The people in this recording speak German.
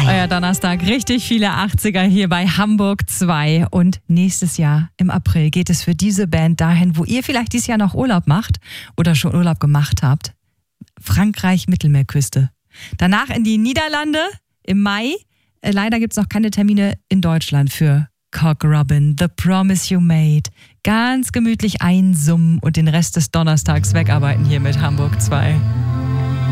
Euer Donnerstag, richtig viele 80er hier bei Hamburg 2. Und nächstes Jahr im April geht es für diese Band dahin, wo ihr vielleicht dieses Jahr noch Urlaub macht oder schon Urlaub gemacht habt. Frankreich, Mittelmeerküste. Danach in die Niederlande im Mai. Leider gibt es noch keine Termine in Deutschland für Cock Robin, The Promise You Made. Ganz gemütlich einsummen und den Rest des Donnerstags wegarbeiten hier mit Hamburg 2.